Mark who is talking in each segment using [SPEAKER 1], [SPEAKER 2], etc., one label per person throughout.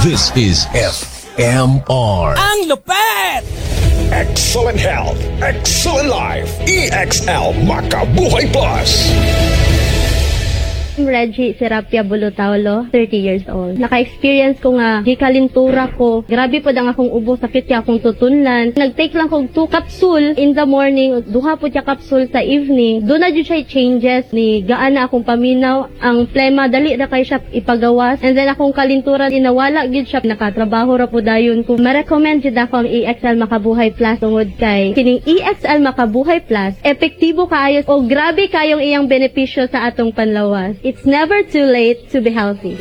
[SPEAKER 1] This is FMR.
[SPEAKER 2] Ang lupet!
[SPEAKER 3] Excellent health, excellent life. EXL Makabuhay Plus.
[SPEAKER 4] I'm Reggie Serapia Bulutaulo, 30 years old. Naka-experience ko nga, di kalintura ko. Grabe po ang akong ubo, sakit kaya akong tutunlan. Nag-take lang ko 2 capsule in the morning, 2 po siya capsule sa evening. Doon na dyan siya changes ni gaan na akong paminaw. Ang plema, dali na kayo siya ipagawas. And then akong kalintura, inawala gid siya. Nakatrabaho ra po dayon ko. Ma-recommend dyan ako ang EXL Makabuhay Plus tungod kay kining EXL Makabuhay Plus, epektibo kaayo o grabe kayong iyang benepisyo sa atong panlawas. It's never too late to be healthy.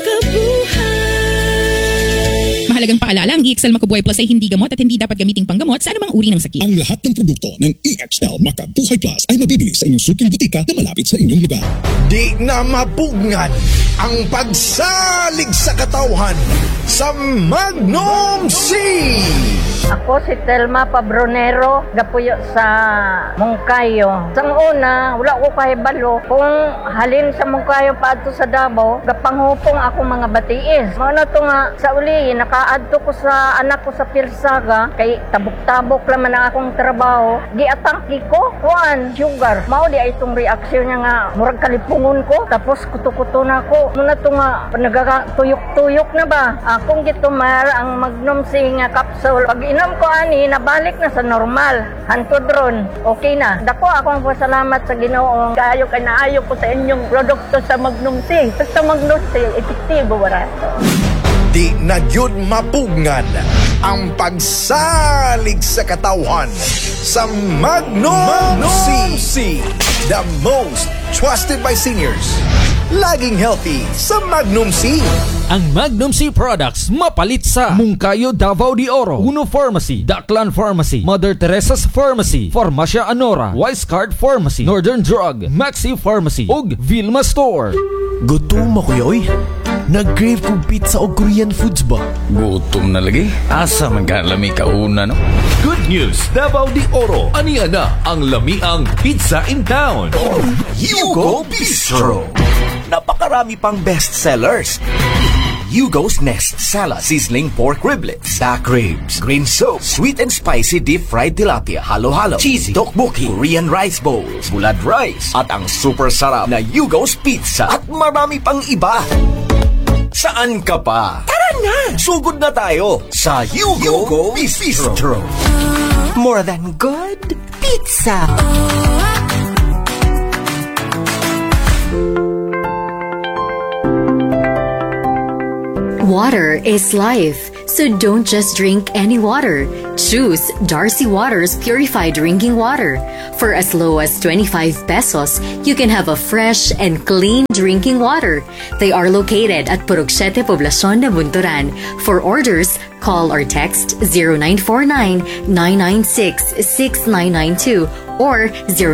[SPEAKER 5] Mahalagang paalala, ang EXL Makabuhay Plus ay hindi gamot at hindi dapat gamiting panggamot sa anumang uri ng sakit.
[SPEAKER 3] Ang lahat ng produkto ng EXL Makabuhay Plus ay mabibili sa inyong suking butika na malapit sa inyong lugar. Di na mapugnan ang pagsalig sa katauhan sa Magnum C!
[SPEAKER 6] Ako si Telma Pabronero, gapuyo sa Mungkayo. Sang una, wala ko kahibalo. Kung halin sa Mungkayo paadto sa Davao, gapanghupong ako mga batiis. Mao to nga sa uli, nakaadto ko sa anak ko sa Pirsaga, kay tabok-tabok laman ang akong trabaho. Giatangki ko, kuan, sugar. Mao di ay itong reaksyon niya nga, murag kalipungon ko, tapos kuto-kuto na ko. Muna to nga, nagakatuyok-tuyok na ba? Akong gitumar ang Magnum C nga capsule. Pag inom ko ani, nabalik na sa normal. Hantod ron, okay na. Dako akong pasalamat sa Ginoo. Kaayo kay naayo ko sa inyong produkto sa Magnum C. Sa Magnum C, epektibo wala.
[SPEAKER 3] Di na yun mapugnan ang pagsalig sa katauhan sa Magnum C. The most trusted by seniors. Laging healthy sa Magnum C.
[SPEAKER 2] Ang Magnum C products mapalit sa Mungkayo Davao de Oro, Uno Pharmacy, Daklan Pharmacy, Mother Teresa's Pharmacy, Farmacia Anora, Wisecard Pharmacy, Northern Drug, Maxi Pharmacy, ug Vilma Store.
[SPEAKER 7] Gutom ako yoy. Nag-crave kong pizza o Korean foods ba?
[SPEAKER 8] Gutom na lagi? Asa man ka lami kauna no?
[SPEAKER 7] Good news! Davao de Oro. Aniya na ang lamiang pizza in town.
[SPEAKER 9] Yugo Bistro. Napakarami pang bestsellers. Yugo's Nest Salad, Sizzling Pork Riblets, Duck Ribs, Green Soup, Sweet and Spicy Deep Fried Tilapia, Halo-Halo, Cheesy, Tteokbokki, Korean Rice Bowls, Bulad Rice, at ang super sarap na Yugo's Pizza at marami pang iba. Saan ka pa? Tara na! Sugod na tayo sa Yugo Bistro.
[SPEAKER 10] More than good pizza.
[SPEAKER 11] Water is life, so don't just drink any water. Choose Darcy Waters Purified Drinking Water. For as low as 25 pesos, you can have a fresh and clean drinking water. They are located at Purok 7 Poblacion de Bunturan. For orders, call or text 0949-996-6992 or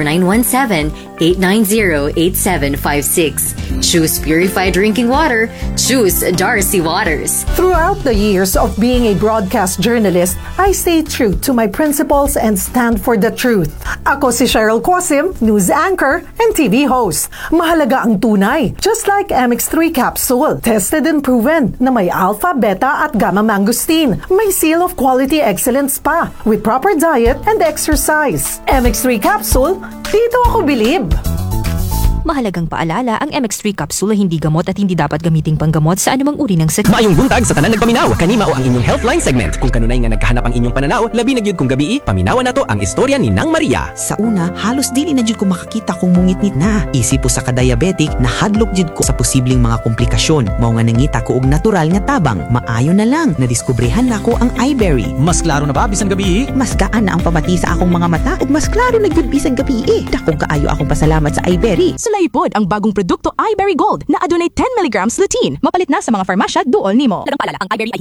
[SPEAKER 11] 0917-890-8756. Choose purified drinking water. Choose Darcy Waters.
[SPEAKER 12] Throughout the years of being a broadcast journalist, I stay true to my principles and stand for the truth. Ako si Cheryl Quasim, news anchor and TV host. Mahalaga ang tunay, just like MX3 capsule. Tested and proven na may alpha, beta at gamma mangosteen. May seal of quality excellence pa with proper diet and exercise. MX3 capsule, dito ako bilib.
[SPEAKER 13] Mahalagang paalala, ang MX3 capsule ay hindi gamot at hindi dapat gamiting panggamot sa anumang uri ng sakit.
[SPEAKER 14] Maayong buntag sa tanan nagpaminaw, kanima o ang inyong Healthline segment. Kung kanunay nga nagkahanap ang inyong pananaw, labi na gyud kung gabi, paminawan nato ang istorya ni Nang Maria.
[SPEAKER 15] Sa una, halos dili na gyud ko makakita kung mungitnit na. Isip po sa ka-diabetic, nahadlok gyud ko sa posibleng mga komplikasyon. Mao nga nangita ko og natural nga tabang. Maayo na lang, nadiskubrehan na ko ang iBerry.
[SPEAKER 14] Mas klaro na ba bisan gabi?
[SPEAKER 15] Mas gaan na ang pamati sa akong mga mata ug mas klaro na gyud bisan gabi. Dakong kaayo akong pasalamat sa iBerry.
[SPEAKER 13] Sulaipod ang bagong produkto iBerry Gold na adunay 10 mg lutein. Mapalit na sa mga farmasya duol nimo.
[SPEAKER 5] Lagang paalala, ang iBerry ay